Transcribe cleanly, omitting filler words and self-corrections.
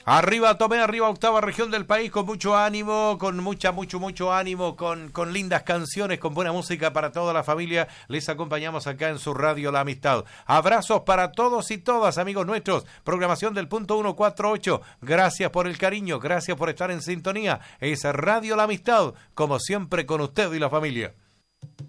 Arriba Tomé, arriba octava región del país, con mucho ánimo, con mucho ánimo, con lindas canciones, con buena música para toda la familia. Les acompañamos acá en su radio La Amistad. Abrazos para todos y todas, amigos nuestros. Programación del punto 148. Gracias por el cariño, gracias por estar en sintonía. Es Radio La Amistad, como siempre con usted y la familia.